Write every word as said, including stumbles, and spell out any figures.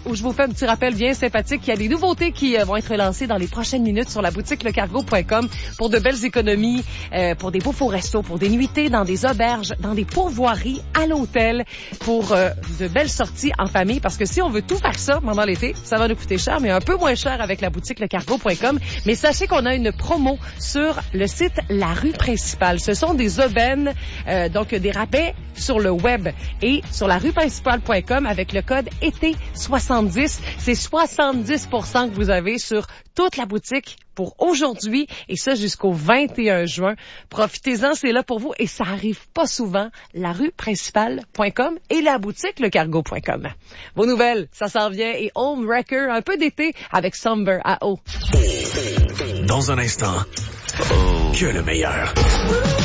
où je vous fais un petit rappel bien sympathique. Il y a des nouveautés qui euh, vont être lancées dans les prochaines minutes sur la boutique lecargo point com pour de belles économies, euh, pour des beaux faux restos, pour des nuitées dans des auberges, dans des pourvoiries, à l'hôtel, pour euh, de belles sorties en famille. Parce que si on veut tout faire ça pendant l'été, ça va nous coûter cher, mais un peu moins cher avec la boutique lecargo point com. Mais sachez qu'on a une promo sur le site La Rue Principale. Ce sont des aubaines, euh, donc des rabais sur le web et sur la rue principale point com avec le code été soixante-dix. C'est soixante-dix pour cent que vous avez sur toute la boutique pour aujourd'hui et ça jusqu'au vingt et un juin. Profitez-en, c'est là pour vous et ça arrive pas souvent. La rue principale point com et la boutique lecargo point com. Vos nouvelles, ça s'en vient et Home Wrecker, un peu d'été avec Somber à eau. Dans un instant, que le meilleur.